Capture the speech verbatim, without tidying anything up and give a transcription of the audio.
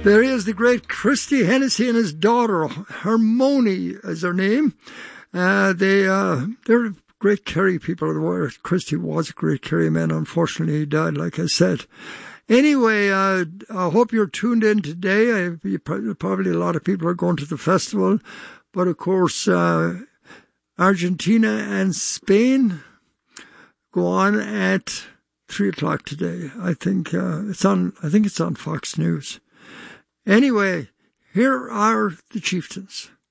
There he is, the great Christy Hennessy and his daughter, Harmony is her name. Uh, they, uh, they're great Kerry people. Christy was a great Kerry man. Unfortunately, he died, like I said. Anyway, uh, I hope you're tuned in today. I, you, probably a lot of people are going to the festival. But of course, uh, Argentina and Spain go on at three o'clock today. I think, uh, it's on, I think it's on Fox News. Anyway, here are the Chieftains.